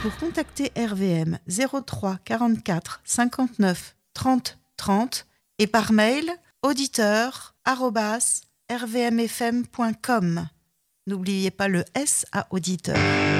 Pour contacter RVM 03 44 59 30 30 et par mail auditeur@rvmfm.com. N'oubliez pas le S à auditeur.